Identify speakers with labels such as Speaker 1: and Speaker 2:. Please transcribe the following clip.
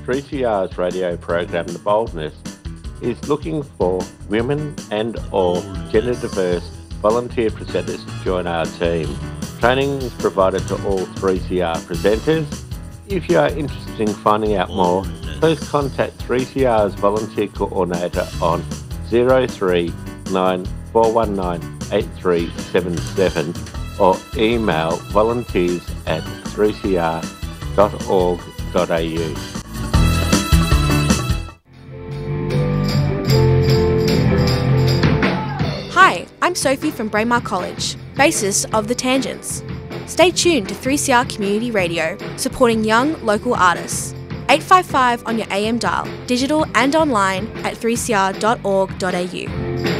Speaker 1: 3CR's radio program The Boldness is looking for women and or gender diverse volunteer presenters to join our team. Training is provided to all 3CR presenters. If you are interested in finding out more, please contact 3CR's volunteer coordinator on 039 419 8377 or email volunteers@3cr.org.au.
Speaker 2: Hi, I'm Sophie from Braemar College, basis of The Tangents. Stay tuned to 3CR Community Radio, supporting young local artists. 855 on your AM dial, digital and online at 3cr.org.au.